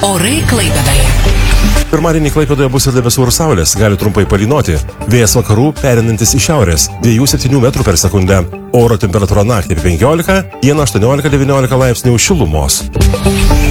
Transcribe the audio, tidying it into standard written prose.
Orai Klaipėdoje. Pirmadienį Klaipėdoje bus ir debesų ir saulės, gali trumpai palynoti. Vėjas vakarų perinantis į šiaurės, 2–7 metrų per sekundę. Oro temperatūra naktį 15, dieną 18–19 laipsnių šilumos.